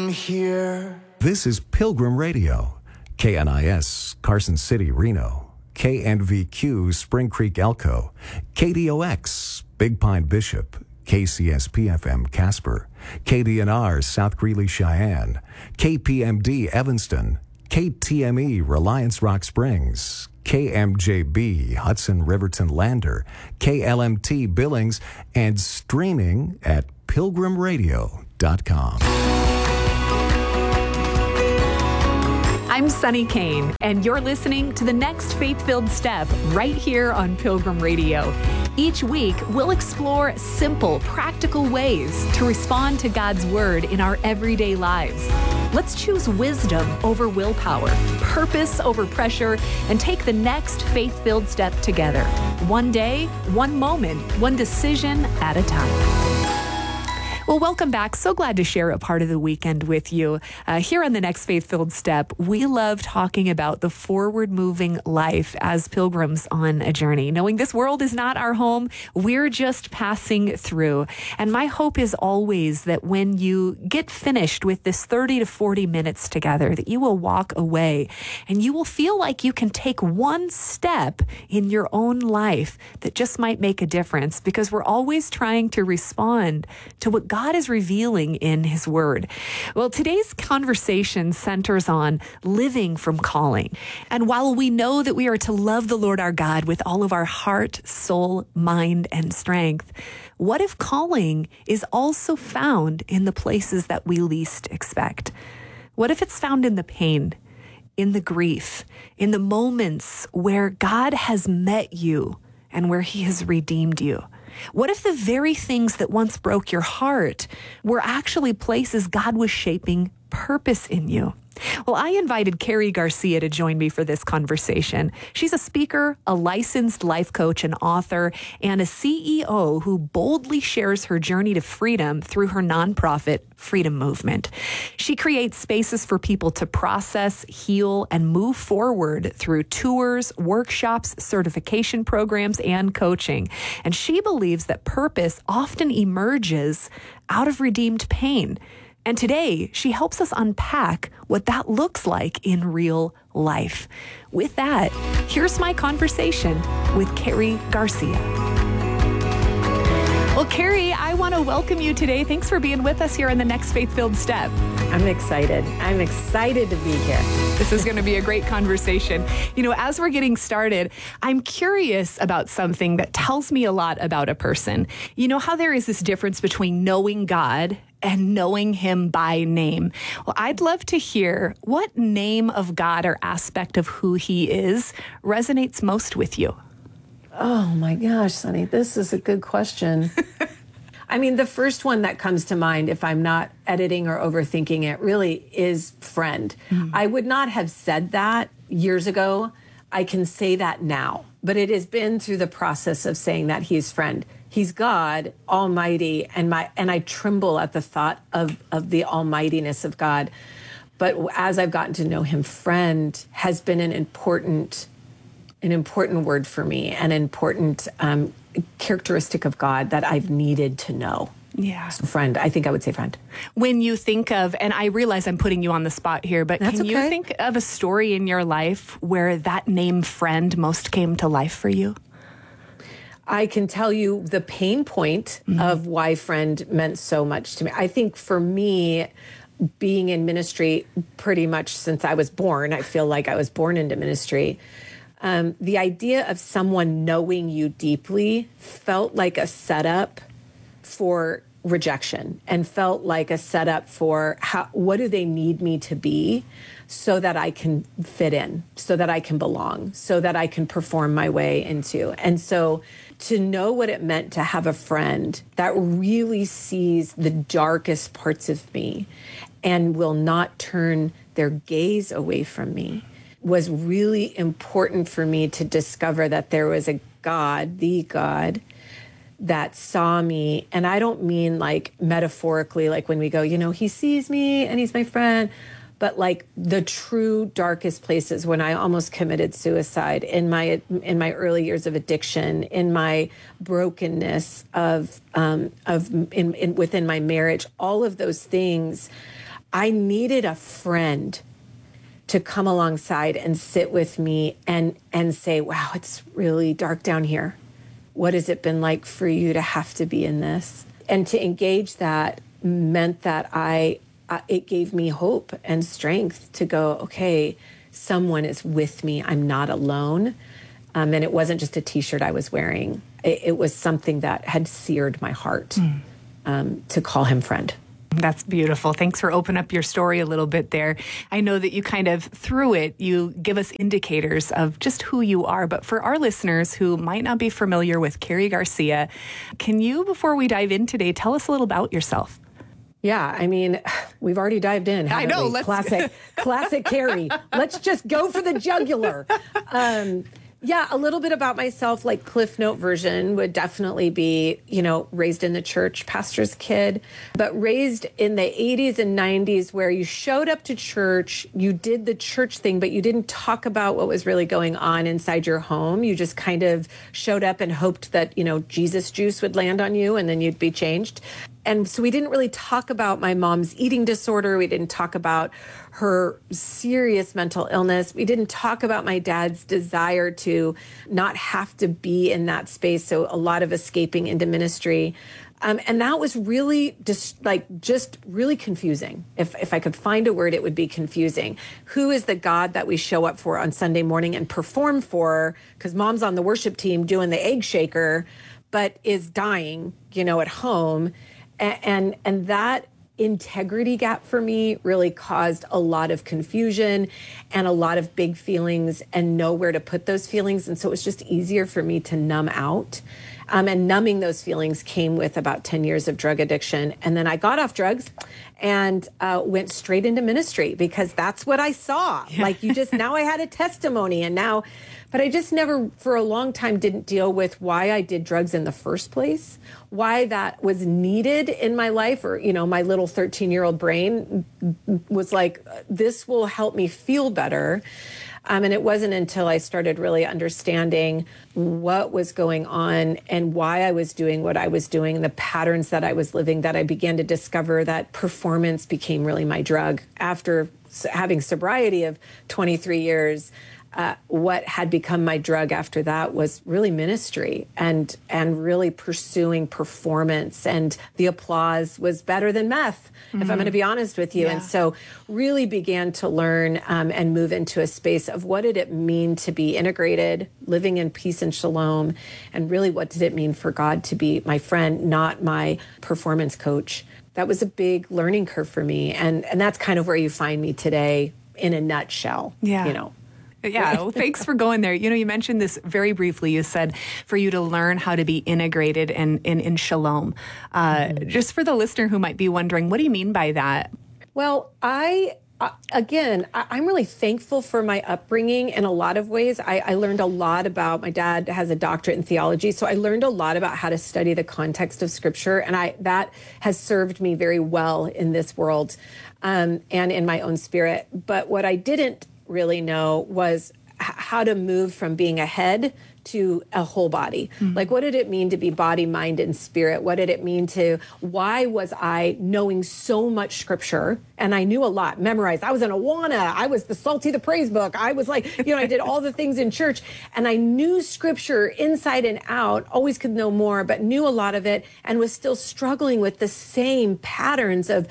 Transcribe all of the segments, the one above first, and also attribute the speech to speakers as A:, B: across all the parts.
A: I'm here.
B: This is Pilgrim Radio, KNIS, Carson City, Reno, KNVQ, Spring Creek, Elko, KDOX, Big Pine, Bishop, KCSP-FM, Casper, KDNR, South Greeley, Cheyenne, KPMD, Evanston, KTME, Reliance Rock Springs, KMJB, Hudson Riverton Lander, KLMT Billings, and streaming at pilgrimradio.com.
C: I'm Sunny Kane, and you're listening to the next Faith-Filled Step right here on Pilgrim Radio. Each week, we'll explore simple, practical ways to respond to God's Word in our everyday lives. Let's choose wisdom over willpower, purpose over pressure, and take the next faith-filled step together. One day, one moment, one decision at a time. Well, welcome back. So glad to share a part of the weekend with you. Here on the next Faith-Filled Step, we love talking about the forward-moving life as pilgrims on a journey. Knowing this world is not our home, we're just passing through. And my hope is always that when you get finished with this 30 to 40 minutes together, that you will walk away and you will feel like you can take one step in your own life that just might make a difference, because we're always trying to respond to what God is revealing in His Word. Well, today's conversation centers on living from calling. And while we know that we are to love the Lord our God with all of our heart, soul, mind, and strength, what if calling is also found in the places that we least expect? What if it's found in the pain, in the grief, in the moments where God has met you and where He has redeemed you? What if the very things that once broke your heart were actually places God was shaping purpose in you? Well, I invited Carrie Garcia to join me for this conversation. She's a speaker, a licensed life coach and author, and a CEO who boldly shares her journey to freedom through her nonprofit, Freedom Movement. She creates spaces for people to process, heal, and move forward through tours, workshops, certification programs, and coaching. And she believes that purpose often emerges out of redeemed pain. And today, she helps us unpack what that looks like in real life. With that, here's my conversation with Carrie Garcia. Well, Carrie, I want to welcome you today. Thanks for being with us here in the next Faith-Filled Step.
D: I'm excited. I'm excited to be here.
C: This is going to be a great conversation. You know, as we're getting started, I'm curious about something that tells me a lot about a person. You know how there is this difference between knowing God and knowing Him by name. Well, I'd love to hear what name of God or aspect of who He is resonates most with you.
D: Oh my gosh, Sunny, this is a good question. I mean, the first one that comes to mind, if I'm not editing or overthinking it, really is friend. I would not have said that years ago. I can say that now, but it has been through the process of saying that He's friend. He's God, Almighty, and I tremble at the thought of the almightiness of God. But as I've gotten to know Him, friend has been an important word for me, an important characteristic of God that I've needed to know.
C: Yeah.
D: So friend, I think I would say friend.
C: When you think of, and I realize I'm putting you on the spot here, but
D: That's
C: can you
D: okay.
C: think of a story in your life where that name friend most came to life for you?
D: I can tell you the pain point of why friend meant so much to me. I think for me, being in ministry pretty much since I was born, I feel like I was born into ministry. The idea of someone knowing you deeply felt like a setup for rejection and felt like a setup for what do they need me to be so that I can fit in, so that I can belong, so that I can perform my way into. And so to know what it meant to have a friend that really sees the darkest parts of me and will not turn their gaze away from me was really important for me to discover that there was a God, the God, that saw me. And I don't mean like metaphorically, like when we go, you know, He sees me and He's my friend, but like the true darkest places when I almost committed suicide in my early years of addiction, in my brokenness within my marriage, all of those things. I needed a friend to come alongside and sit with me and say, wow, it's really dark down here. What has it been like for you to have to be in this? And to engage that meant that it gave me hope and strength to go, okay, someone is with me. I'm not alone. And it wasn't just a T-shirt I was wearing. It was something that had seared my heart to call him friend.
C: That's beautiful. Thanks for opening up your story a little bit there. I know that you kind of, through it, you give us indicators of just who you are. But for our listeners who might not be familiar with Carrie Garcia, can you, before we dive in today, tell us a little about yourself?
D: Yeah, I mean, we've already dived in.
C: I know.
D: Classic Carrie. Let's just go for the jugular. Yeah, a little bit about myself, like Cliff Note version would definitely be, raised in the church, pastor's kid, but raised in the 80s and 90s where you showed up to church, you did the church thing, but you didn't talk about what was really going on inside your home. You just kind of showed up and hoped that, Jesus juice would land on you and then you'd be changed. And so we didn't really talk about my mom's eating disorder. We didn't talk about her serious mental illness. We didn't talk about my dad's desire to not have to be in that space. So a lot of escaping into ministry. And that was really just really confusing. If I could find a word, it would be confusing. Who is the God that we show up for on Sunday morning and perform for? Because mom's on the worship team doing the egg shaker, but is dying, at home. And that integrity gap for me really caused a lot of confusion and a lot of big feelings and nowhere to put those feelings. And so it was just easier for me to numb out. And numbing those feelings came with about 10 years of drug addiction. And then I got off drugs and went straight into ministry because that's what I saw. Yeah. Now I had a testimony but I just never, for a long time, didn't deal with why I did drugs in the first place, why that was needed in my life, or, my little 13-year-old brain was like, this will help me feel better. And it wasn't until I started really understanding what was going on and why I was doing what I was doing, the patterns that I was living, that I began to discover that performance became really my drug. After having sobriety of 23 years, what had become my drug after that was really ministry and really pursuing performance, and the applause was better than meth, if I'm going to be honest with you. Yeah. And so really began to learn and move into a space of what did it mean to be integrated, living in peace and shalom, and really what did it mean for God to be my friend, not my performance coach. That was a big learning curve for me. And that's kind of where you find me today in a nutshell.
C: Yeah. Yeah, well, thanks for going there. You mentioned this very briefly. You said for you to learn how to be integrated and in shalom. Just for the listener who might be wondering, what do you mean by that?
D: Well, I'm really thankful for my upbringing in a lot of ways. I learned a lot about, my dad has a doctorate in theology, so I learned a lot about how to study the context of Scripture, and that has served me very well in this world and in my own spirit. But what I didn't really know was how to move from being a head to a whole body. Mm-hmm. Like, what did it mean to be body, mind, and spirit? What did it mean why was I knowing so much Scripture? And I knew a lot, memorized. I was an Awana. I was the Salty the Praise Book. I was like, I did all the things in church, and I knew Scripture inside and out, always could know more, but knew a lot of it and was still struggling with the same patterns of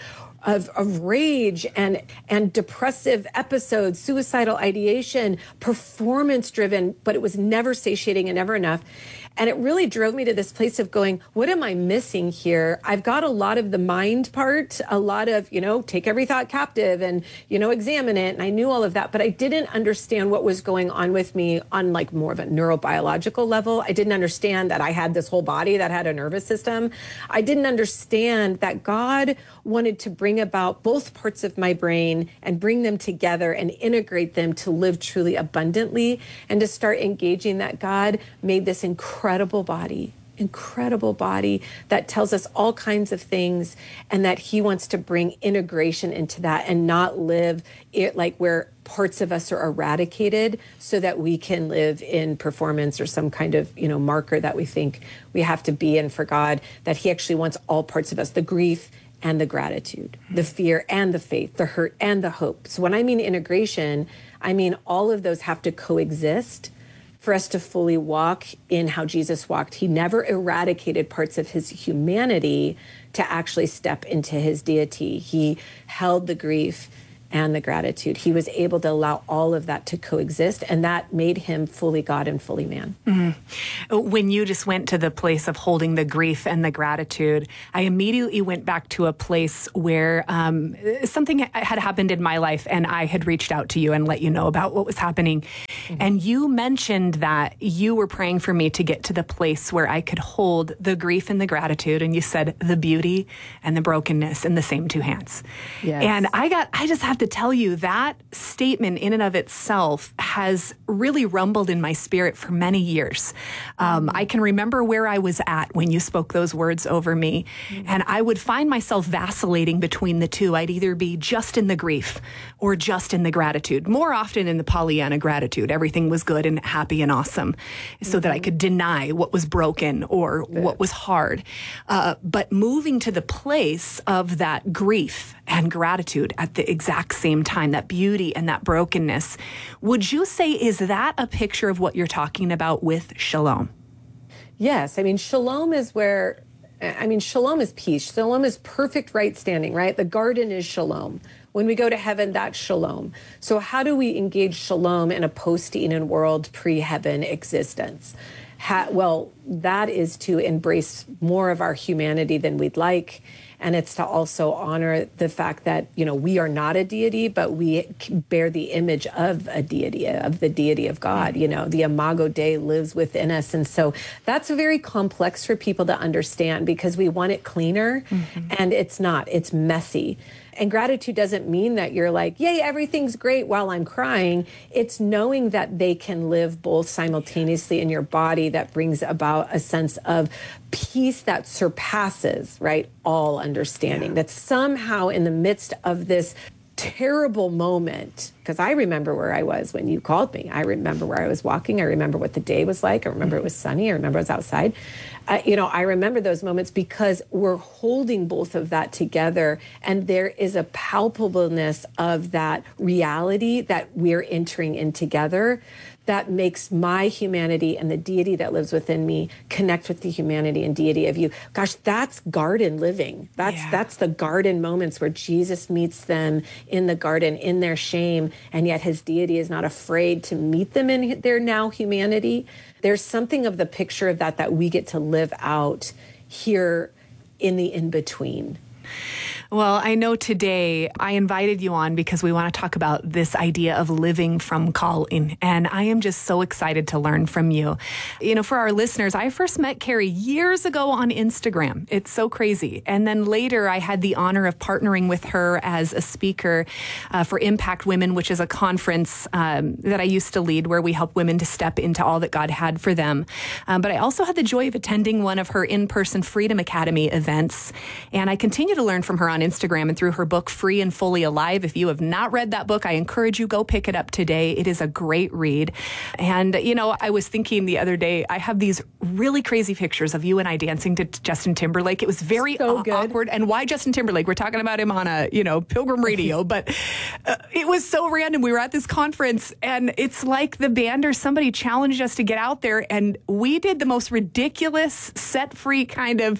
D: rage and depressive episodes, suicidal ideation, performance driven, but it was never satiating and never enough. And it really drove me to this place of going, what am I missing here? I've got a lot of the mind part, a lot of, take every thought captive and, examine it. And I knew all of that, but I didn't understand what was going on with me on like more of a neurobiological level. I didn't understand that I had this whole body that had a nervous system. I didn't understand that God wanted to bring about both parts of my brain and bring them together and integrate them to live truly abundantly, and to start engaging that God made this incredible body that tells us all kinds of things, and that he wants to bring integration into that and not live it like where parts of us are eradicated so that we can live in performance or some kind of, marker that we think we have to be in for God, that he actually wants all parts of us, the grief and the gratitude, the fear and the faith, the hurt and the hope. So when I mean integration, I mean all of those have to coexist for us to fully walk in how Jesus walked. He never eradicated parts of his humanity to actually step into his deity. He held the grief and the gratitude. He was able to allow all of that to coexist, and that made him fully God and fully man.
C: Mm-hmm. When you just went to the place of holding the grief and the gratitude, I immediately went back to a place where something had happened in my life, and I had reached out to you and let you know about what was happening. Mm-hmm. And you mentioned that you were praying for me to get to the place where I could hold the grief and the gratitude, and you said the beauty and the brokenness in the same two hands.
D: Yes.
C: And I just have to tell you that statement in and of itself has really rumbled in my spirit for many years. I can remember where I was at when you spoke those words over me, and I would find myself vacillating between the two. I'd either be just in the grief or just in the gratitude, more often in the Pollyanna gratitude. Everything was good and happy and awesome, so that I could deny what was broken or what was hard. But moving to the place of that grief and gratitude at the exact same time, that beauty and that brokenness, would you say, is that a picture of what you're talking about with shalom?
D: Yes. I mean, shalom is shalom is peace. Shalom is perfect right standing, right? The garden is shalom. When we go to heaven, that's shalom. So how do we engage shalom in a post-Eden world, pre-heaven existence? Well, that is to embrace more of our humanity than we'd like. And it's to also honor the fact that, we are not a deity, but we bear the image of a deity, of the deity of God. The Imago Dei lives within us. And so that's very complex for people to understand because we want it cleaner, and it's not. It's messy. And gratitude doesn't mean that you're like, yay, everything's great while I'm crying. It's knowing that they can live both simultaneously in your body that brings about a sense of peace that surpasses, right, all understanding. That somehow in the midst of this terrible moment, because I remember where I was when you called me. I remember where I was walking. I remember what the day was like. I remember it was sunny. I remember I was outside. I remember those moments because we're holding both of that together, and there is a palpableness of that reality that we're entering in together that makes my humanity and the deity that lives within me connect with the humanity and deity of you. Gosh, that's garden living. That's the garden moments where Jesus meets them in the garden in their shame, and yet his deity is not afraid to meet them in their now humanity. There's something of the picture of that we get to live out here in the in-between.
C: Well, I know today I invited you on because we want to talk about this idea of living from calling. And I am just so excited to learn from you. For our listeners, I first met Carrie years ago on Instagram. It's so crazy. And then later I had the honor of partnering with her as a speaker for Impact Women, which is a conference that I used to lead where we help women to step into all that God had for them. But I also had the joy of attending one of her in-person Freedom Academy events. And I continue to learn from her on Instagram and through her book, Free and Fully Alive. If you have not read that book, I encourage you, go pick it up today. It is a great read. And, I was thinking the other day, I have these really crazy pictures of you and I dancing to Justin Timberlake. It was very awkward. And why Justin Timberlake? We're talking about him on a, Pilgrim Radio, but it was so random. We were at this conference and it's like the band or somebody challenged us to get out there, and we did the most ridiculous, set-free kind of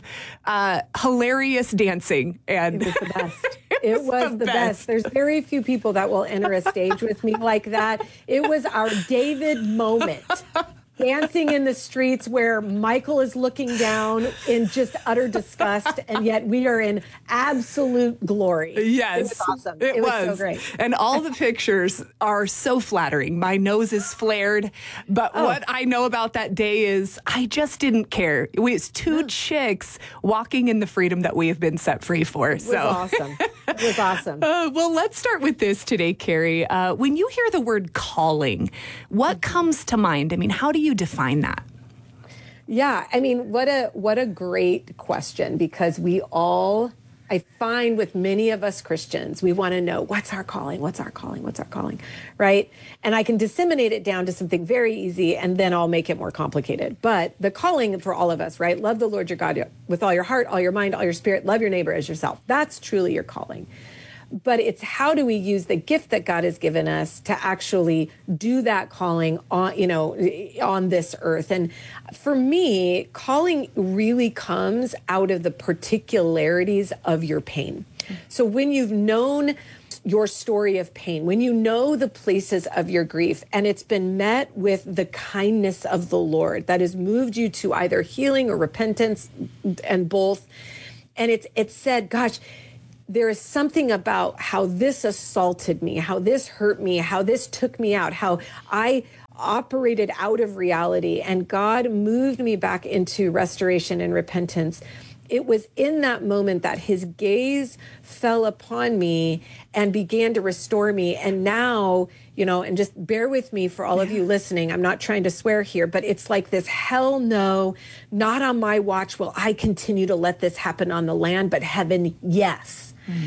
C: hilarious dancing. And
D: it was the best. It was the best. There's very few people that will enter a stage with me like that. It was our David moment. Dancing in the streets where Michael is looking down in just utter disgust, and yet we are in absolute glory.
C: Yes.
D: It was awesome. It was so great.
C: And all the pictures are so flattering. My nose is flared. But what I know about that day is I just didn't care. It was two chicks walking in the freedom that we have been set free for.
D: It was awesome. It was awesome.
C: Well, let's start with this today, Carrie. When you hear the word calling, what comes to mind? I mean, how do you define that?
D: Yeah, I mean, what a great question, because we all I find with many of us Christians, we want to know, what's our calling? What's our calling? What's our calling? Right? And I can disseminate it down to something very easy, and then I'll make it more complicated. But the calling for all of us, right? Love the Lord your God with all your heart, all your mind, all your spirit. Love your neighbor as yourself. That's truly your calling. But it's how do we use the gift that God has given us to actually do that calling on, on this earth. And for me, calling really comes out of the particularities of your pain. So when you've known your story of pain, when you know the places of your grief, and it's been met with the kindness of the Lord that has moved you to either healing or repentance, and both, and it's said, gosh, there is something about how this assaulted me, how this hurt me, how this took me out, how I operated out of reality, and God moved me back into restoration and repentance. It was in that moment that his gaze fell upon me and began to restore me. And now, and just bear with me for all of you listening. I'm not trying to swear here, but it's like this, hell no, not on my watch will I continue to let this happen on the land, but heaven, yes.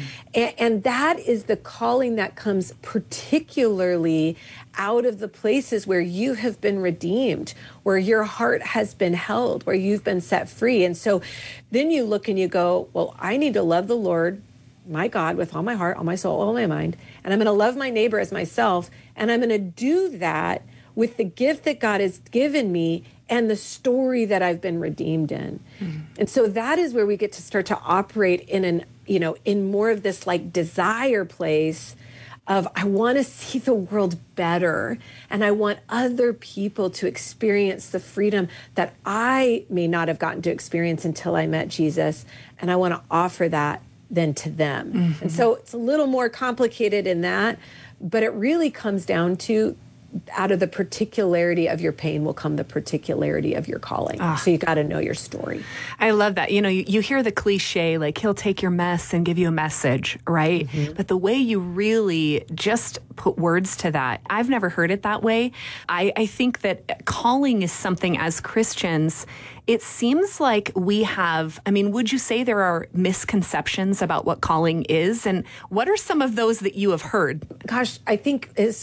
D: And that is the calling that comes particularly out of the places where you have been redeemed, where your heart has been held, where you've been set free. And so then you look and you go, well, I need to love the Lord, my God, with all my heart, all my soul, all my mind. And I'm going to love my neighbor as myself. And I'm going to do that with the gift that God has given me and the story that I've been redeemed in. And so that is where we get to start to operate in in more of this like desire place of, I want to see the world better, and I want other people to experience the freedom that I may not have gotten to experience until I met Jesus. And I want to offer that then to them. And so it's a little more complicated in that, but it really comes down to, out of the particularity of your pain will come the particularity of your calling. So you got to know your story.
C: I love that. You hear the cliche, like he'll take your mess and give you a message, right? But the way you really just put words to that, I've never heard it that way. I think that calling is something as Christians, it seems like we have, would you say there are misconceptions about what calling is? And what are some of those that you have heard?
D: Gosh, I think is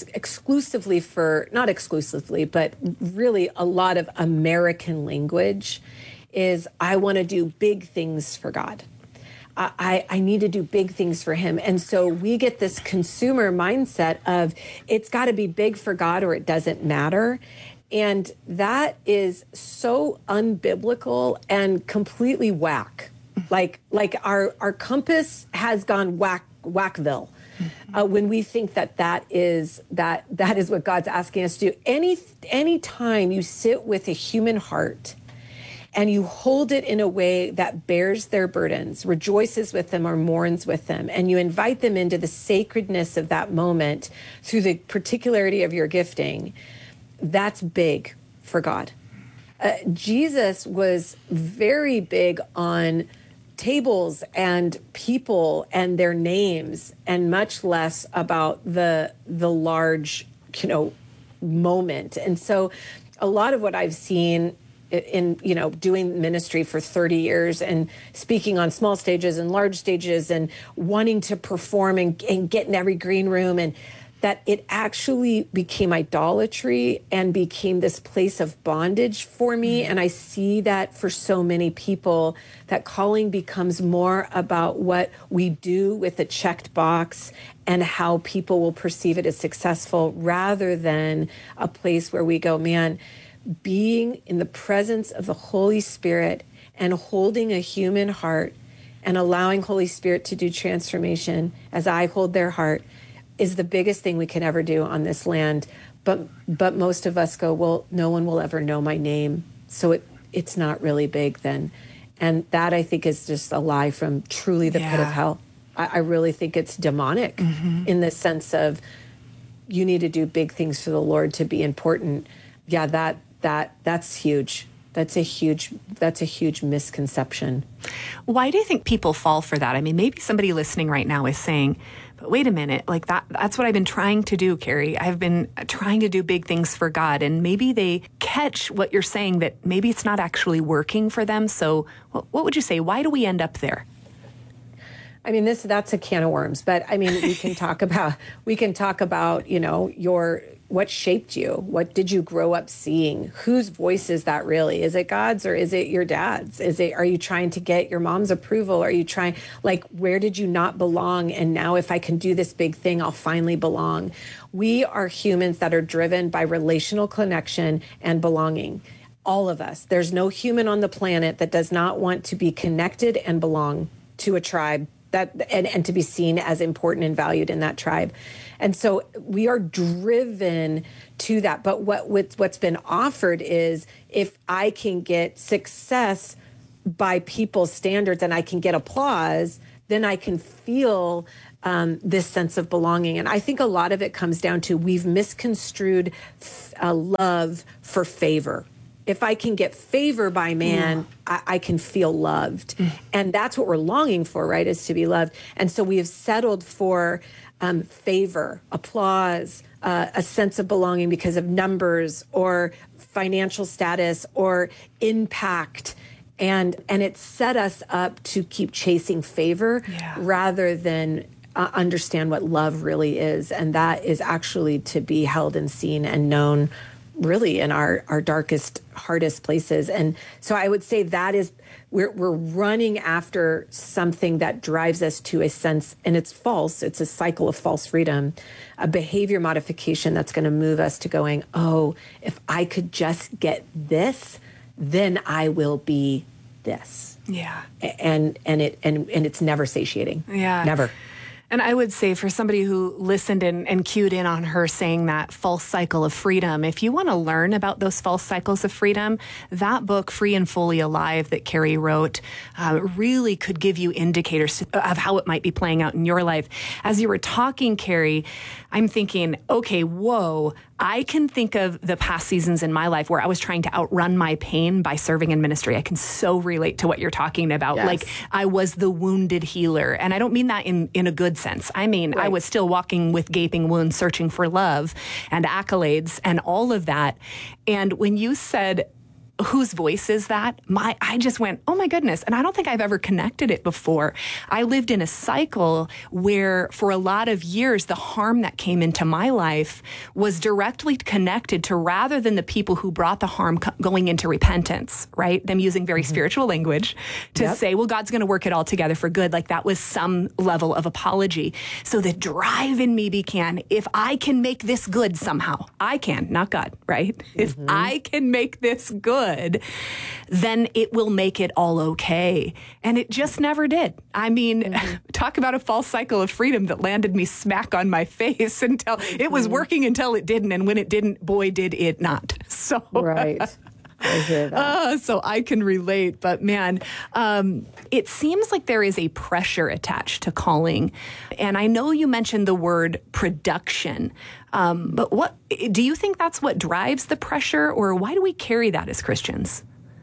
D: not exclusively, but really a lot of American language is, I want to do big things for God. I need to do big things for him. And so we get this consumer mindset of, it's got to be big for God or it doesn't matter. And that is so unbiblical and completely whack. Like our compass has gone whackville. When we think that is what God's asking us to do. Any time you sit with a human heart and you hold it in a way that bears their burdens, rejoices with them or mourns with them, and you invite them into the sacredness of that moment through the particularity of your gifting, that's big for God. Jesus was very big on tables and people and their names, and much less about the large, moment. And so a lot of what I've seen in doing ministry for 30 years and speaking on small stages and large stages and wanting to perform and get in every green room, and that it actually became idolatry and became this place of bondage for me. And I see that for so many people, that calling becomes more about what we do with a checked box and how people will perceive it as successful, rather than a place where we go, man, being in the presence of the Holy Spirit and holding a human heart and allowing Holy Spirit to do transformation as I hold their heart is the biggest thing we can ever do on this land. But most of us go, well, no one will ever know my name, so it's not really big then. And that, I think, is just a lie from truly the pit of hell. I really think it's demonic in the sense of, you need to do big things for the Lord to be important. Yeah, that's huge. That's a huge misconception.
C: Why do you think people fall for that? Maybe somebody listening right now is saying, but wait a minute, like that's what I've been trying to do, Carrie. I've been trying to do big things for God. And maybe they catch what you're saying, that maybe it's not actually working for them. So what would you say? Why do we end up there?
D: I mean, that's a can of worms, but I mean, we can talk about, what shaped you? What did you grow up seeing? Whose voice is that really? Is it God's or is it your dad's? Are you trying to get your mom's approval? Are you trying, where did you not belong? And now if I can do this big thing, I'll finally belong. We are humans that are driven by relational connection and belonging. All of us. There's no human on the planet that does not want to be connected and belong to a tribe and to be seen as important and valued in that tribe. And so we are driven to that. But what's been offered is if I can get success by people's standards and I can get applause, then I can feel this sense of belonging. And I think a lot of it comes down to we've misconstrued love for favor. If I can get favor by man, I can feel loved. And that's what we're longing for, right, is to be loved. And so we have settled for favor, applause, a sense of belonging because of numbers or financial status or impact. And it set us up to keep chasing favor rather than understand what love really is. And that is actually to be held and seen and known really in our darkest, hardest places. And so I would say that is, we're running after something that drives us to a sense, and it's false. It's a cycle of false freedom, a behavior modification that's going to move us to going, oh, if I could just get this, then I will be this.
A: Yeah.
D: And it's never satiating.
A: Yeah.
D: Never.
A: And I would say for somebody who listened and cued in on her saying that false cycle of freedom, if you want to learn about those false cycles of freedom, that book, Free and Fully Alive, that Carrie wrote, really could give you indicators of how it might be playing out in your life. As you were talking, Carrie, I'm thinking, okay, whoa, I can think of the past seasons in my life where I was trying to outrun my pain by serving in ministry. I can so relate to what you're talking about.
D: Yes.
A: Like I was the wounded healer. And I don't mean that in a good sense. I mean, right. I was still walking with gaping wounds, searching for love and accolades and all of that. And when you said, whose voice is that? I just went, oh my goodness. And I don't think I've ever connected it before. I lived in a cycle where for a lot of years, the harm that came into my life was directly connected to, rather than the people who brought the harm going into repentance, right? Them using very spiritual language to say, well, God's going to work it all together for good. Like that was some level of apology. So the drive in me began, if I can make this good somehow, I can, not God, right? If I can make this good, then it will make it all okay. And it just never did. I mean, talk about a false cycle of freedom that landed me smack on my face until it was working until it didn't. And when it didn't, boy, did it not. So,
D: right. I hear that.
A: So I can relate. But man, it seems like there is a pressure attached to calling. And I know you mentioned the word production. But what do you think that's what drives the pressure, or why do we carry that as Christians?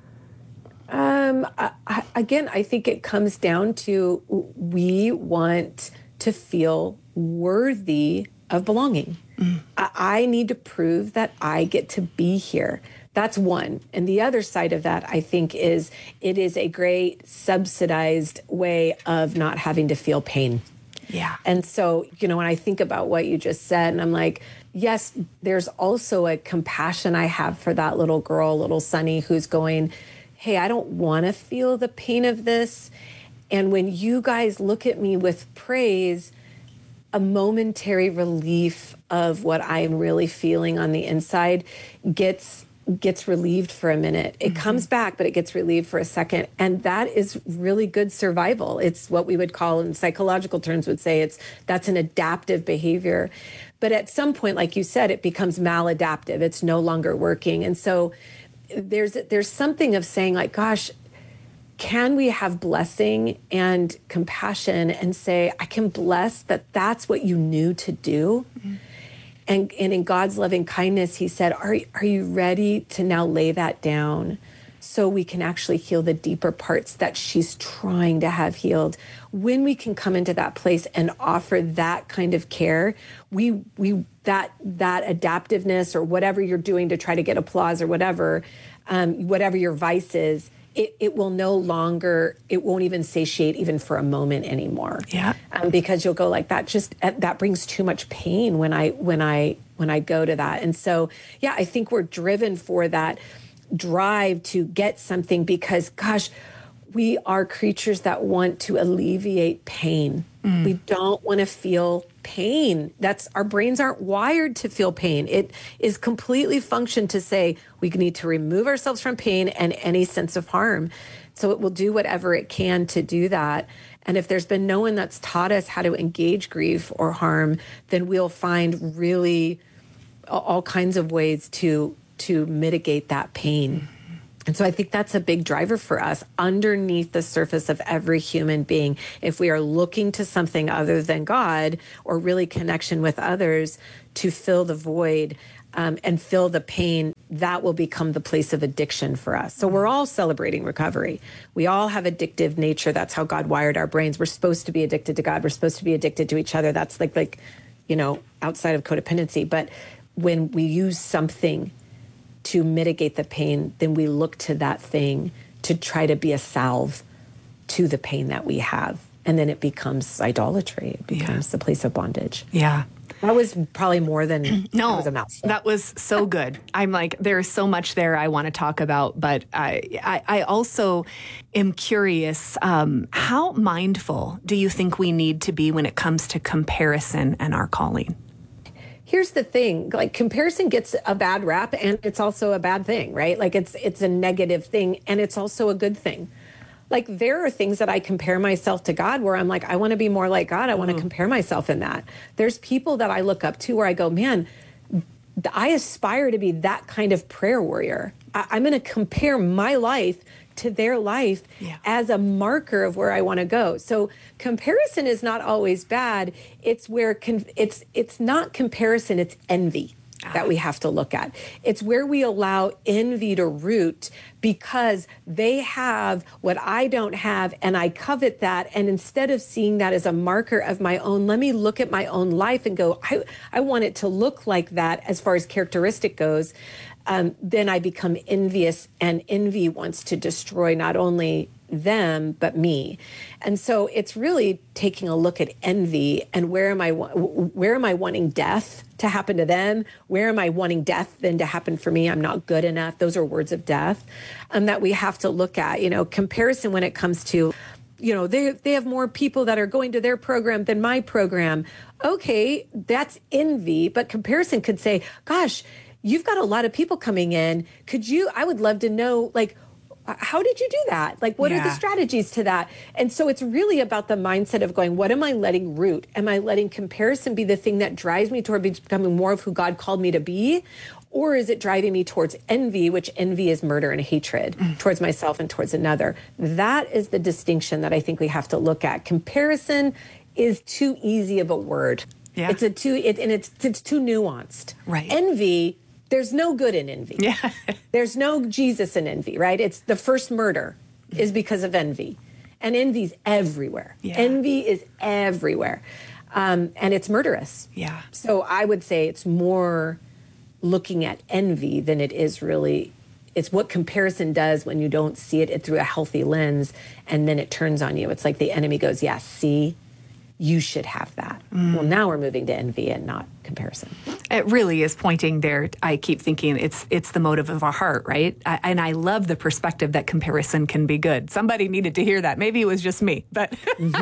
D: Again, I think it comes down to we want to feel worthy of belonging. I need to prove that I get to be here. That's one. And the other side of that, I think, is it is a great subsidized way of not having to feel pain.
A: Yeah.
D: And so, when I think about what you just said, and I'm like, yes, there's also a compassion I have for that little girl, little Sunny, who's going, hey, I don't want to feel the pain of this. And when you guys look at me with praise, a momentary relief of what I'm really feeling on the inside gets relieved for a minute. It comes back, but it gets relieved for a second. And that is really good survival. It's what we would call, in psychological terms, would say that's an adaptive behavior. But at some point, like you said, it becomes maladaptive. It's no longer working. And so there's something of saying, like, gosh, can we have blessing and compassion and say, I can bless that that's what you knew to do? And in God's loving kindness, he said, are you ready to now lay that down so we can actually heal the deeper parts that she's trying to have healed? When we can come into that place and offer that kind of care, that adaptiveness or whatever you're doing to try to get applause or whatever your vice is, it will no longer, it won't even satiate even for a moment anymore.
A: Yeah.
D: Because you'll go like that brings too much pain when I go to that. And so, yeah, I think we're driven for that drive to get something because, gosh, we are creatures that want to alleviate pain. We don't want to feel pain. Our brains aren't wired to feel pain. It is completely functioned to say we need to remove ourselves from pain and any sense of harm. So it will do whatever it can to do that. And if there's been no one that's taught us how to engage grief or harm, then we'll find really all kinds of ways to mitigate that pain. And so I think that's a big driver for us underneath the surface of every human being. If we are looking to something other than God or really connection with others to fill the void and fill the pain, that will become the place of addiction for us. So we're all celebrating recovery. We all have addictive nature. That's how God wired our brains. We're supposed to be addicted to God. We're supposed to be addicted to each other. That's like outside of codependency. But when we use something to mitigate the pain, then we look to that thing to try to be a salve to the pain that we have. And then it becomes idolatry. It becomes the place of bondage.
A: Yeah.
D: That was probably more than that was a mouthful.
A: That was so good. I'm like, there's so much there I want to talk about, but I also am curious, how mindful do you think we need to be when it comes to comparison and our calling?
D: Here's the thing, like comparison gets a bad rap and it's also a bad thing, right? Like it's a negative thing and it's also a good thing. Like there are things that I compare myself to God where I'm like, I want to be more like God. I want to compare myself in that. There's people that I look up to where I go, man, I aspire to be that kind of prayer warrior. I'm going to compare my life to their life as a marker of where I want to go. So comparison is not always bad. It's where it's not comparison, it's envy that we have to look at. It's where we allow envy to root because they have what I don't have and I covet that. And instead of seeing that as a marker of my own, let me look at my own life and go, I want it to look like that as far as characteristic goes. Then I become envious, and envy wants to destroy not only them, but me. And so it's really taking a look at envy and where am I wanting death to happen to them? Where am I wanting death then to happen for me? I'm not good enough. Those are words of death that we have to look at, comparison when it comes to, they have more people that are going to their program than my program. Okay, that's envy, but comparison could say, gosh, you've got a lot of people coming in. I would love to know, like, how did you do that? Like, what are the strategies to that? And so it's really about the mindset of going, what am I letting root? Am I letting comparison be the thing that drives me toward becoming more of who God called me to be? Or is it driving me towards envy, which envy is murder and hatred towards myself and towards another? That is the distinction that I think we have to look at. Comparison is too easy of a word. Yeah. It's too nuanced.
A: Right.
D: Envy, there's no good in envy.
A: Yeah.
D: There's no Jesus in envy, right? It's the first murder is because of envy. And envy's everywhere. Yeah. Envy is everywhere. And it's murderous.
A: Yeah.
D: So I would say it's more looking at envy than it is really, it's what comparison does when you don't see it through a healthy lens and then it turns on you. It's like the enemy goes, yeah, see, you should have that. Well, now we're moving to envy and not comparison.
A: It really is pointing there. I keep thinking it's the motive of our heart, right? And I love the perspective that comparison can be good. Somebody needed to hear that. Maybe it was just me, but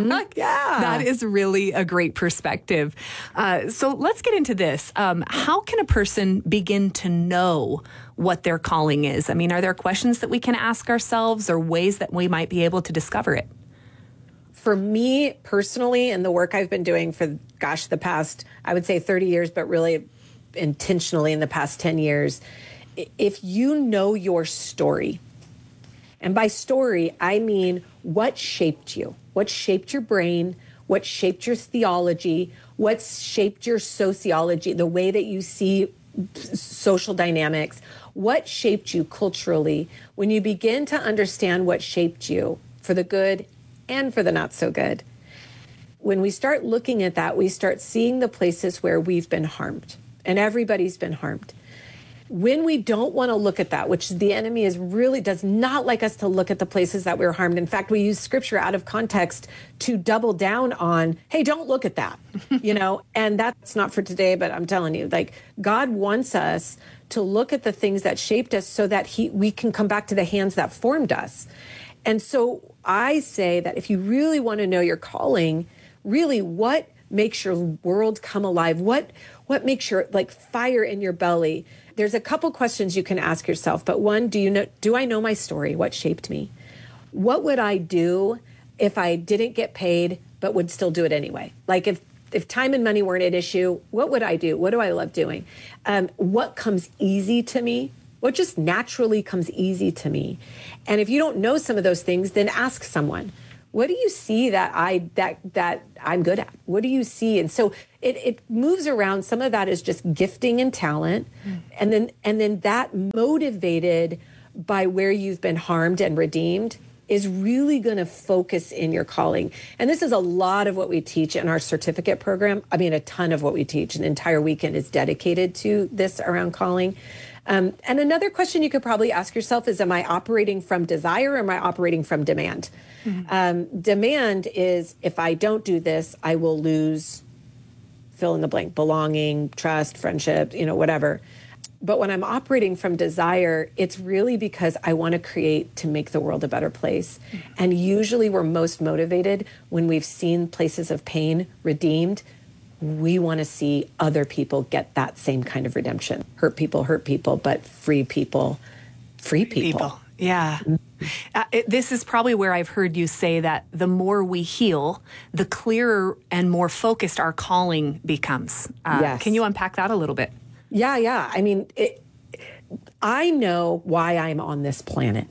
A: that is really a great perspective. So let's get into this. How can a person begin to know what their calling is? I mean, are there questions that we can ask ourselves or ways that we might be able to discover it?
D: For me personally, and the work I've been doing for, the past, I would say 30 years, but really intentionally in the past 10 years, if you know your story, and by story, I mean what shaped you, what shaped your brain, what shaped your theology, what shaped your sociology, the way that you see social dynamics, what shaped you culturally, when you begin to understand what shaped you for the good and for the not so good. When we start looking at that, we start seeing the places where we've been harmed, and everybody's been harmed. when we don't want to look at that, which the enemy is really does not like us to look at the places that we're harmed. In fact, we use scripture out of context to double down on, hey, don't look at that, and that's not for today, but I'm telling you, like, God wants us to look at the things that shaped us so that we can come back to the hands that formed us. And so I say that if you really want to know your calling, really what makes your world come alive, what makes your like fire in your belly, there's a couple questions you can ask yourself. But one, do I know my story? What shaped me? What would I do if I didn't get paid but would still do it anyway? Like if time and money weren't an issue, what would I do? What do I love doing? What comes easy to me? What just naturally comes easy to me? And if you don't know some of those things, then ask someone. What do you see that I'm good at? What do you see? And so it moves around. Some of that is just gifting and talent. And then that motivated by where you've been harmed and redeemed is really going to focus in your calling. And this is a lot of what we teach in our certificate program. I mean, a ton of what we teach. An entire weekend is dedicated to this around calling. And another question you could probably ask yourself is, am I operating from desire or am I operating from demand? Demand is, if I don't do this, I will lose, fill in the blank, belonging, trust, friendship, whatever. But when I'm operating from desire, it's really because I want to create to make the world a better place. And usually we're most motivated when we've seen places of pain redeemed. We want to see other people get that same kind of redemption. Hurt people, but free people, free people.
A: Yeah. This is probably where I've heard you say that the more we heal, the clearer and more focused our calling becomes.
D: Yes.
A: Can you unpack that a little bit?
D: Yeah. I mean, I know why I'm on this planet.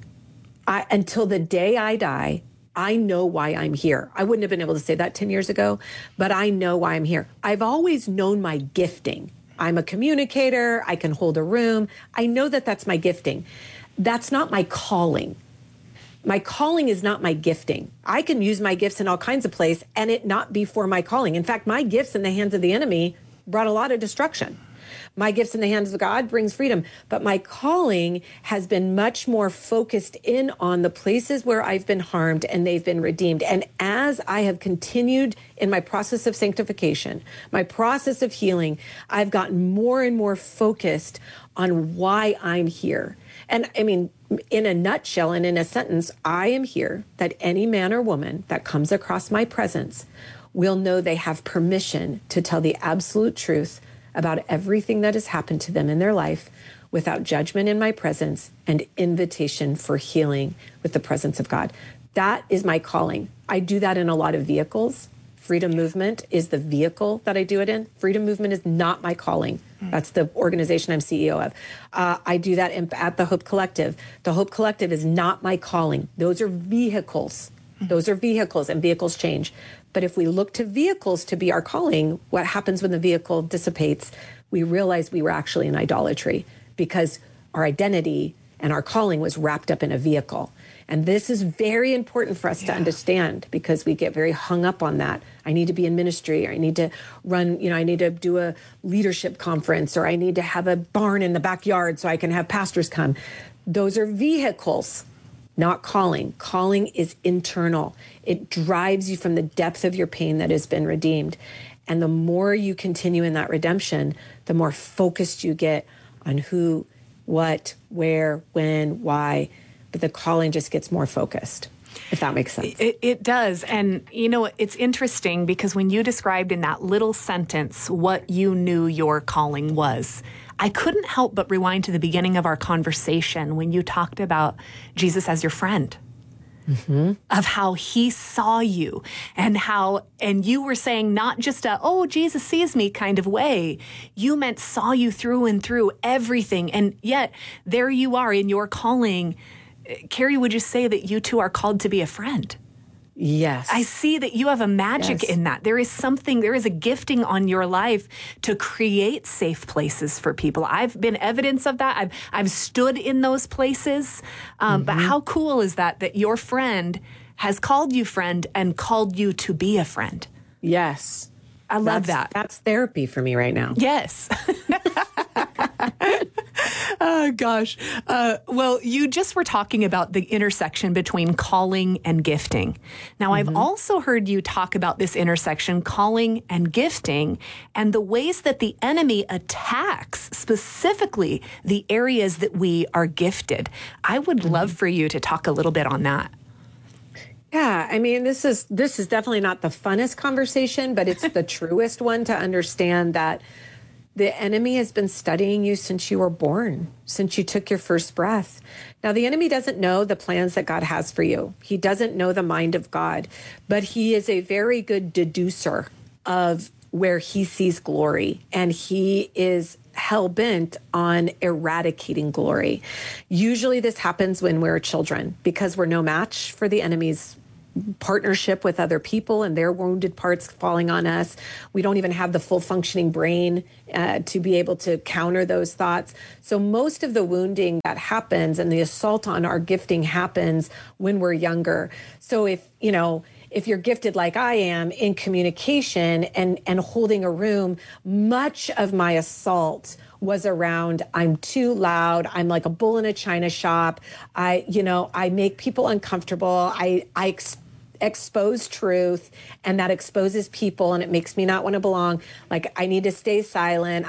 D: Until the day I die, I know why I'm here. I wouldn't have been able to say that 10 years ago, but I know why I'm here. I've always known my gifting. I'm a communicator. I can hold a room. I know that that's my gifting. That's not my calling. My calling is not my gifting. I can use my gifts in all kinds of places and it not be for my calling. In fact, my gifts in the hands of the enemy brought a lot of destruction. My gifts in the hands of God brings freedom. But my calling has been much more focused in on the places where I've been harmed and they've been redeemed. And as I have continued in my process of sanctification, my process of healing, I've gotten more and more focused on why I'm here. And I mean, in a nutshell and in a sentence, I am here that any man or woman that comes across my presence will know they have permission to tell the absolute truth about everything that has happened to them in their life without judgment in my presence and invitation for healing with the presence of God. That is my calling. I do that in a lot of vehicles. Freedom Movement is the vehicle that I do it in. Freedom Movement is not my calling. That's the organization I'm CEO of. I do that at the Hope Collective. The Hope Collective is not my calling. Those are vehicles. Those are vehicles, and vehicles change. But if we look to vehicles to be our calling, what happens when the vehicle dissipates? We realize we were actually in idolatry because our identity and our calling was wrapped up in a vehicle. And this is very important for us to understand because we get very hung up on that. I need to be in ministry, or I need to run, I need to do a leadership conference, or I need to have a barn in the backyard so I can have pastors come. Those are vehicles, not calling. Calling is internal. It drives you from the depth of your pain that has been redeemed. And the more you continue in that redemption, the more focused you get on who, what, where, when, why. But the calling just gets more focused, if that makes sense.
A: It does. And, it's interesting because when you described in that little sentence what you knew your calling was, I couldn't help but rewind to the beginning of our conversation when you talked about Jesus as your friend. Of how he saw you and you were saying not just Jesus sees me kind of way. You meant saw you through and through everything. And yet there you are in your calling. Carrie, would you say that you two are called to be a friend?
D: Yes.
A: I see that you have a magic in that. There is a gifting on your life to create safe places for people. I've been evidence of that. I've stood in those places. But how cool is that your friend has called you friend and called you to be a friend?
D: Yes.
A: I love that.
D: That's therapy for me right now.
A: Yes. Oh, gosh. Well, you just were talking about the intersection between calling and gifting. Now, I've also heard you talk about this intersection, calling and gifting, and the ways that the enemy attacks specifically the areas that we are gifted. I would love for you to talk a little bit on that.
D: Yeah, I mean, this is definitely not the funnest conversation, but it's the truest one to understand that the enemy has been studying you since you were born, since you took your first breath. Now, the enemy doesn't know the plans that God has for you. He doesn't know the mind of God, but he is a very good deducer of where he sees glory, and he is hell-bent on eradicating glory. Usually this happens when we're children because we're no match for the enemy's partnership with other people and their wounded parts falling on us. We don't even have the full functioning brain to be able to counter those thoughts. So most of the wounding that happens and the assault on our gifting happens when we're younger. So if you're gifted like I am in communication and holding a room, much of my assault was around, I'm too loud. I'm like a bull in a china shop. I make people uncomfortable. I expose truth, and that exposes people, and it makes me not want to belong. Like, I need to stay silent.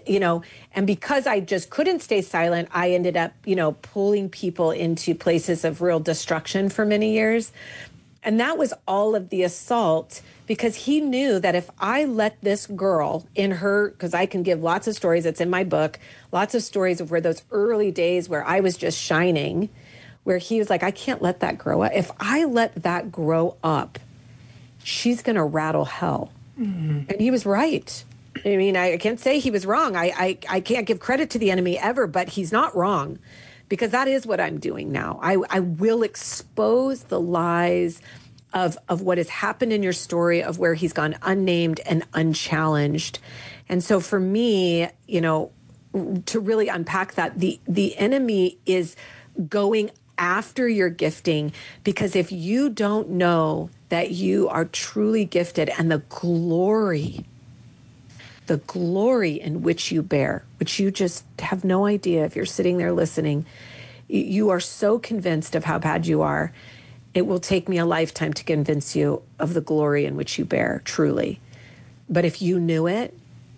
D: And because I just couldn't stay silent, I ended up, pulling people into places of real destruction for many years. And that was all of the assault, because he knew that if I let this girl in her, because I can give lots of stories, it's in my book, lots of stories of where those early days where I was just shining, where he was like, I can't let that grow up. If I let that grow up, she's going to rattle hell. And he was right. I mean, I can't say he was wrong. I can't give credit to the enemy ever, but he's not wrong. Because that is what I'm doing now. I will expose the lies of what has happened in your story, of where he's gone unnamed and unchallenged. And so for me, to really unpack that, the enemy is going after your gifting, because if you don't know that you are truly gifted and the glory in which you bear, which you just have no idea if you're sitting there listening, you are so convinced of how bad you are. It will take me a lifetime to convince you of the glory in which you bear, truly. But if you knew it,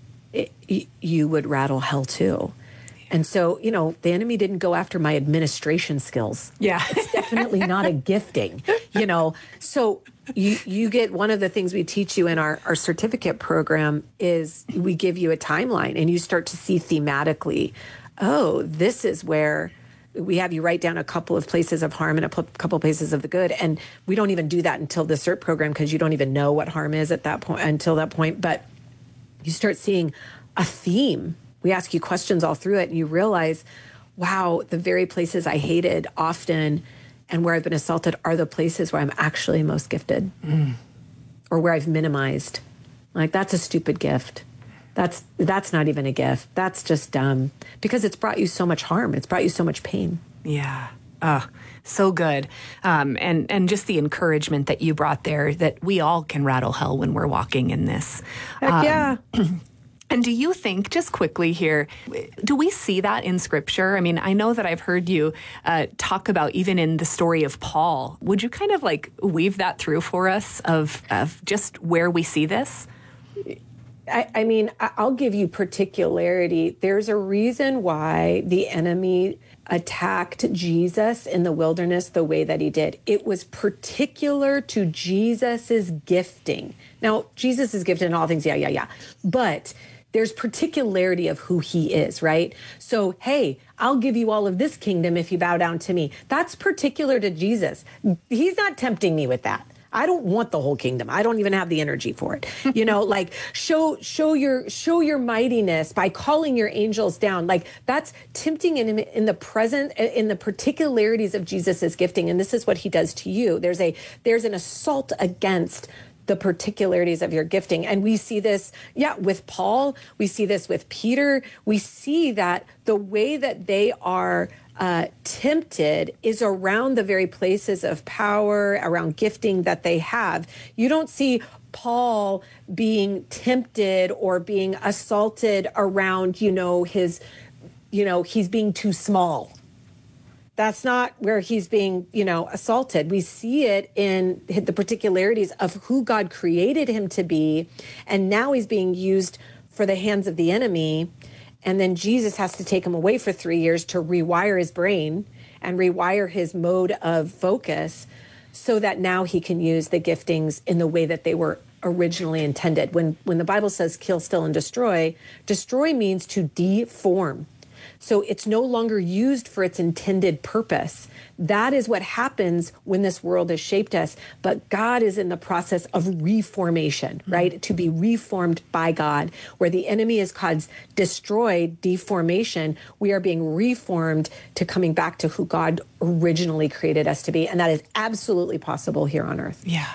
D: you would rattle hell too. And so, the enemy didn't go after my administration skills.
A: Yeah.
D: It's definitely not a gifting, So you get, one of the things we teach you in our certificate program is we give you a timeline, and you start to see thematically, oh, this is where we have you write down a couple of places of harm and a couple of places of the good. And we don't even do that until the CERT program, because you don't even know what harm is at that point, until that point. But you start seeing a theme. We ask you questions all through it, and you realize, wow, the very places I hated often and where I've been assaulted are the places where I'm actually most gifted, or where I've minimized. Like, that's a stupid gift. That's not even a gift. That's just dumb, because it's brought you so much harm. It's brought you so much pain.
A: Yeah. Oh, so good. And just the encouragement that you brought there, that we all can rattle hell when we're walking in this.
D: Heck yeah.
A: And do you think, just quickly here, do we see that in Scripture? I mean, I know that I've heard you talk about, even in the story of Paul. Would you kind of weave that through for us of just where we see this?
D: I mean, I'll give you particularity. There's a reason why the enemy attacked Jesus in the wilderness the way that he did. It was particular to Jesus's gifting. Now, Jesus is gifted in all things, yeah. But there's particularity of who he is, right? So, hey, I'll give you all of this kingdom if you bow down to me. That's particular to Jesus. He's not tempting me with that. I don't want the whole kingdom. I don't even have the energy for it. Show your mightiness by calling your angels down. Like, that's tempting in the present, in the particularities of Jesus's gifting. And this is what he does to you. There's an assault against the particularities of your gifting. And we see this, with Paul. We see this with Peter. We see that the way that they are tempted is around the very places of power, around gifting that they have. You don't see Paul being tempted or being assaulted around, his he's being too small. That's not where he's being, assaulted. We see it in the particularities of who God created him to be. And now he's being used for the hands of the enemy. And then Jesus has to take him away for 3 years to rewire his brain and rewire his mode of focus so that now he can use the giftings in the way that they were originally intended. When the Bible says kill, steal, and destroy means to deform. So it's no longer used for its intended purpose. That is what happens when this world has shaped us. But God is in the process of reformation, right? To be reformed by God. Where the enemy is caused destroyed, deformation, we are being reformed to coming back to who God originally created us to be. And that is absolutely possible here on earth.
A: Yeah.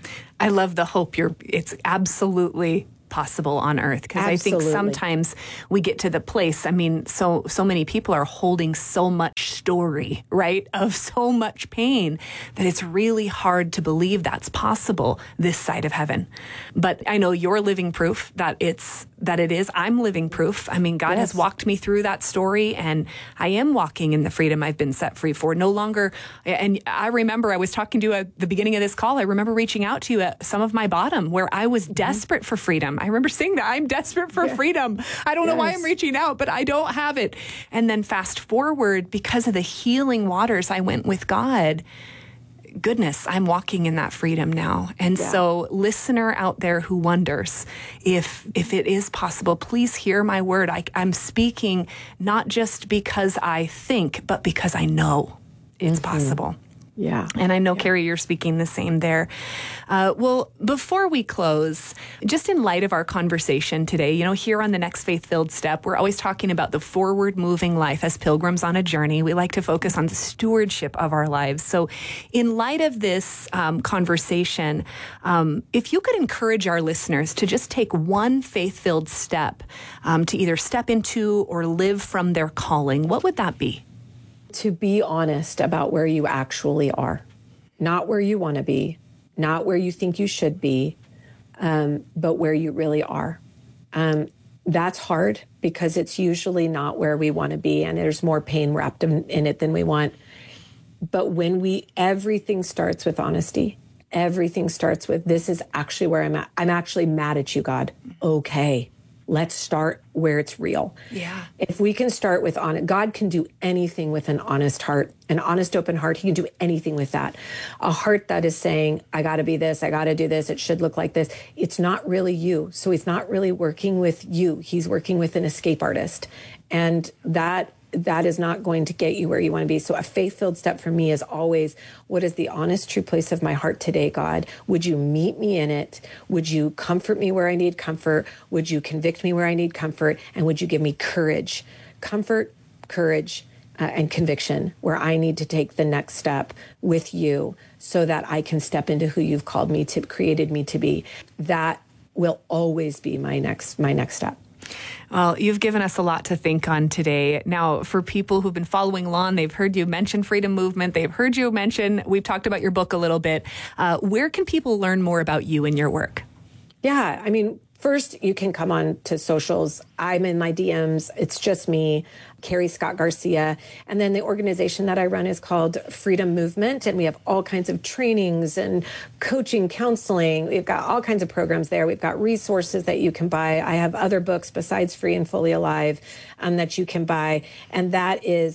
A: I love the hope. It's absolutely possible on earth, because I think sometimes we get to the place, so many people are holding so much story, right, of so much pain that it's really hard to believe that's possible this side of heaven. But I know you're living proof that it is. I'm living proof. God has walked me through that story, and I am walking in the freedom I've been set free for. No longer, and I remember I was talking to you at the beginning of this call, I remember reaching out to you at some of my bottom where I was desperate for freedom. I remember saying that I'm desperate for freedom. I don't know why I'm reaching out, but I don't have it. And then fast forward, because of the healing waters I went with God, goodness, I'm walking in that freedom now. And so listener out there who wonders if it is possible, please hear my word. I'm speaking not just because I think, but because I know it's possible.
D: Yeah.
A: And I know, Carrie, you're speaking the same there. Well, before we close, just in light of our conversation today, here on the Next Faith-Filled Step, we're always talking about the forward-moving life as pilgrims on a journey. We like to focus on the stewardship of our lives. So in light of this conversation, if you could encourage our listeners to just take one faith-filled step to either step into or live from their calling, what would that be?
D: To be honest about where you actually are, not where you want to be, not where you think you should be, but where you really are. That's hard because it's usually not where we want to be, and there's more pain wrapped in it than we want. But when everything starts with honesty. Everything starts with, this is actually where I'm at. I'm actually mad at you, God. Okay. Let's start where it's real.
A: Yeah.
D: If we can start with God can do anything with an honest heart, an honest, open heart. He can do anything with that. A heart that is saying, I got to be this, I got to do this, it should look like this. It's not really you. So he's not really working with you. He's working with an escape artist. And that is not going to get you where you want to be. So a faith-filled step for me is always, what is the honest, true place of my heart today, God? Would you meet me in it? Would you comfort me where I need comfort? Would you convict me where I need comfort? And would you give me courage? Comfort, courage, and conviction where I need to take the next step with you so that I can step into who you've called me to, created me to be. That will always be my next step.
A: Well, you've given us a lot to think on today. Now, for people who've been following along, they've heard you mention Freedom Movement. They've heard you mention, we've talked about your book a little bit. Where can people learn more about you and your work?
D: Yeah, first, you can come on to socials. I'm in my DMs. It's just me, Carrie Scott Garcia. And then the organization that I run is called Freedom Movement. And we have all kinds of trainings and coaching, counseling. We've got all kinds of programs there. We've got resources that you can buy. I have other books besides Free and Fully Alive that you can buy. And that is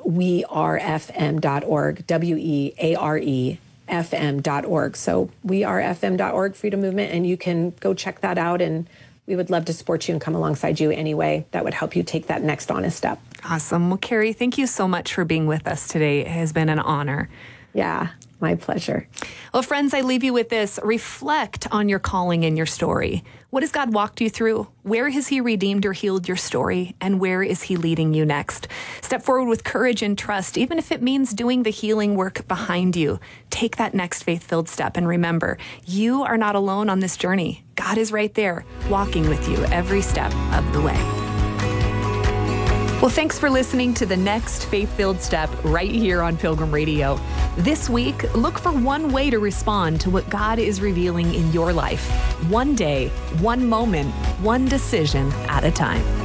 D: wearefm.org, WEARE. fm.org. So wearefm.org, Freedom Movement, and you can go check that out, and we would love to support you and come alongside you anyway. That would help you take that next honest step.
A: Awesome. Well, Carrie, thank you so much for being with us today. It has been an honor.
D: Yeah, my pleasure.
A: Well, friends, I leave you with this. Reflect on your calling and your story. What has God walked you through? Where has he redeemed or healed your story? And where is he leading you next? Step forward with courage and trust, even if it means doing the healing work behind you. Take that next faith-filled step. And remember, you are not alone on this journey. God is right there, walking with you every step of the way. Well, thanks for listening to the Next Faith-Filled Step right here on Pilgrim Radio. This week, look for one way to respond to what God is revealing in your life. One day, one moment, one decision at a time.